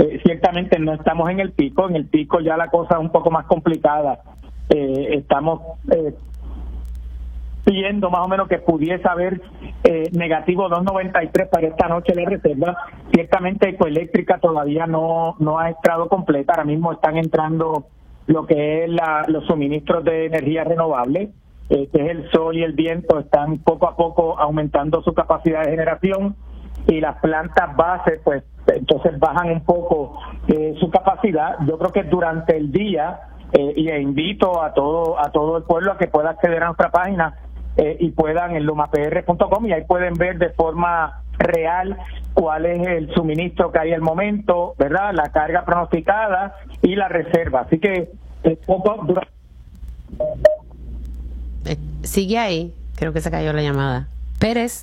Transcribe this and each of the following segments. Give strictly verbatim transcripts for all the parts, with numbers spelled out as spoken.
eh, ciertamente no estamos en el pico, en el pico ya la cosa es un poco más complicada. Eh, estamos eh, viendo más o menos que pudiese haber eh, negativo dos noventa y tres para esta noche la reserva. Ciertamente Ecoeléctrica todavía no, no ha entrado completa, ahora mismo están entrando lo que es la, los suministros de energía renovable, eh, que es el sol y el viento, están poco a poco aumentando su capacidad de generación, y las plantas bases pues entonces bajan un poco eh, su capacidad. Yo creo que durante el día, eh, y invito a todo a todo el pueblo a que pueda acceder a nuestra página eh, y puedan en luma p r punto com, y ahí pueden ver de forma real cuál es el suministro que hay al momento, ¿verdad? La carga pronosticada y la reserva. Así que eh, poco durante... eh, sigue ahí, creo que se cayó la llamada. Pérez,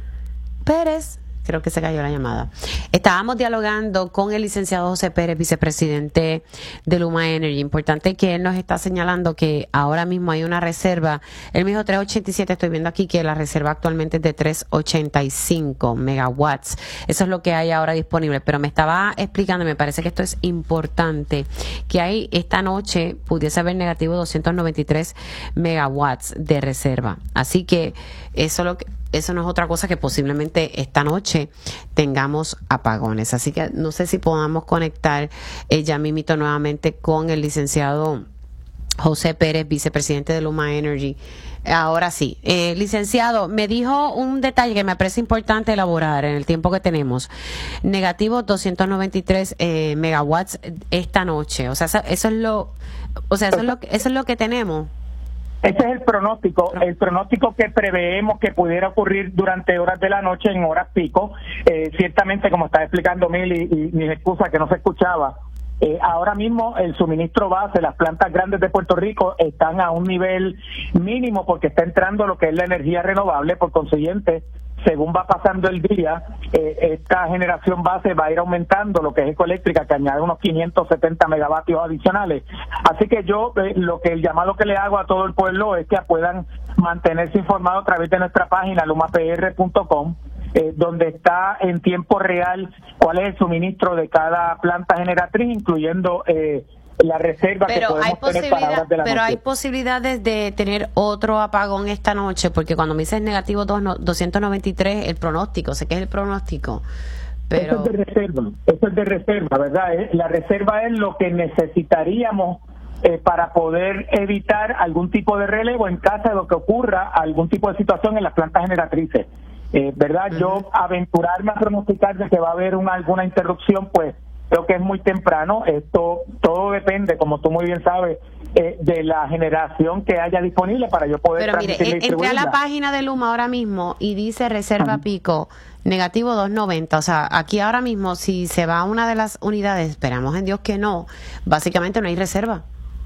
Pérez. Creo que se cayó la llamada. Estábamos dialogando con el licenciado José Pérez, vicepresidente de Luma Energy. Importante que él nos está señalando que ahora mismo hay una reserva. Él me dijo tres ochenta y siete, estoy viendo aquí que la reserva actualmente es de tres ochenta y cinco megawatts. Eso es lo que hay ahora disponible. Pero me estaba explicando, me parece que esto es importante, que hay esta noche pudiese haber negativo doscientos noventa y tres megawatts de reserva. Así que eso lo que... Eso no es otra cosa que posiblemente esta noche tengamos apagones. Así que no sé si podamos conectar eh, ya mimito nuevamente con el licenciado José Pérez, vicepresidente de Luma Energy. Ahora sí. Eh, licenciado, me dijo un detalle que me parece importante elaborar en el tiempo que tenemos. Negativo doscientos noventa y tres eh, megawatts esta noche. O sea, eso, eso es lo, o sea, eso es lo, eso es lo que tenemos. Ese es el pronóstico, el pronóstico que preveemos que pudiera ocurrir durante horas de la noche, en horas pico. Eh, ciertamente, como está explicando Mili, y mis excusas que no se escuchaba, eh, ahora mismo el suministro base, las plantas grandes de Puerto Rico están a un nivel mínimo porque está entrando lo que es la energía renovable. Por consiguiente, según va pasando el día, eh, esta generación base va a ir aumentando, lo que es Ecoeléctrica, que añade unos quinientos setenta megavatios adicionales. Así que yo, eh, lo que el llamado que le hago a todo el pueblo es que puedan mantenerse informados a través de nuestra página luma p r punto com, eh, donde está en tiempo real cuál es el suministro de cada planta generatriz, incluyendo eh, la reserva pero que podemos hay tener para horas de la pero noche. Hay posibilidades de tener otro apagón esta noche, porque cuando me dices negativo dos, no, doscientos noventa y tres, el pronóstico, sé que es el pronóstico, pero... Eso es de reserva, eso es de reserva, ¿verdad? La reserva es lo que necesitaríamos eh, para poder evitar algún tipo de relevo en caso de lo que ocurra, algún tipo de situación en las plantas generatrices. Eh, ¿Verdad? Uh-huh. Yo aventurarme a pronosticar de que va a haber una, alguna interrupción, pues creo que es muy temprano. Esto todo depende, como tú muy bien sabes, eh, de la generación que haya disponible para yo poder Pero mire, transmitirla y entré a la distribuirla. página de Luma ahora mismo y dice reserva uh-huh. pico, negativo doscientos noventa. O sea, aquí ahora mismo, si se va una de las unidades, esperamos en Dios que no, básicamente no hay reserva.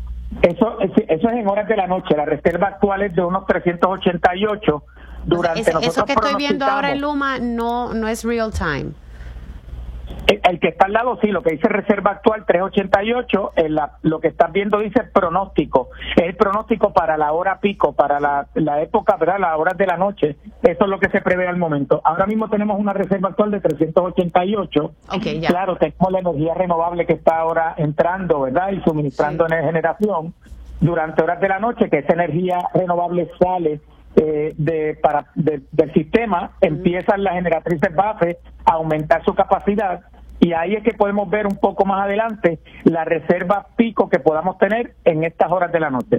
Eso, eso es en horas de la noche. La reserva actual es de unos trescientos ochenta y ocho. Durante o sea, ese, eso que estoy viendo ahora en Luma no, no es real time. El, el que está al lado, sí, lo que dice reserva actual trescientos ochenta y ocho, en la, lo que estás viendo dice pronóstico. Es el pronóstico para la hora pico, para la, la época, ¿verdad? Las horas de la noche. Eso es lo que se prevé al momento. Ahora mismo tenemos una reserva actual de trescientos ochenta y ocho. Okay, ya. Claro, tenemos la energía renovable que está ahora entrando, ¿verdad? Y suministrando sí. en generación durante horas de la noche, que esa energía renovable sale Eh, de para de, del sistema, uh-huh. empiezan las generatrices base a aumentar su capacidad, y ahí es que podemos ver un poco más adelante la reserva pico que podamos tener en estas horas de la noche.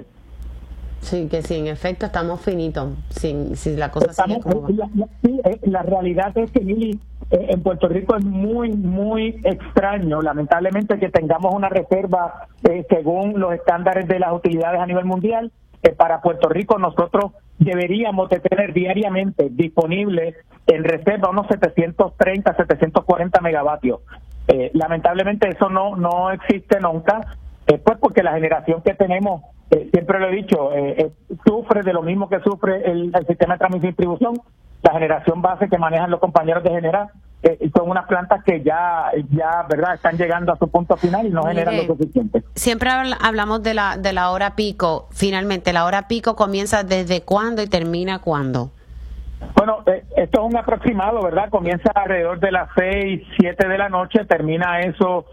Sí, que sí, en efecto estamos finitos, si, si la cosa estamos, sigue como... la, la, sí, la realidad es que Mili, eh, en Puerto Rico es muy, muy extraño, lamentablemente, que tengamos una reserva eh, según los estándares de las utilidades a nivel mundial. Eh, para Puerto Rico nosotros deberíamos de tener diariamente disponibles en reserva unos setecientos treinta, setecientos cuarenta megavatios. Eh, lamentablemente eso no no existe nunca, eh, pues porque la generación que tenemos, eh, siempre lo he dicho, eh, eh, sufre de lo mismo que sufre el, el sistema de transmisión y distribución. La generación base que manejan los compañeros de generar eh, son unas plantas que ya, ya verdad, están llegando a su punto final y no Mire, generan lo suficiente. Siempre hablamos de la de la hora pico. Finalmente, ¿la hora pico comienza desde cuándo y termina cuándo? Bueno, eh, esto es un aproximado, ¿verdad? Comienza alrededor de las seis, siete de la noche, termina eso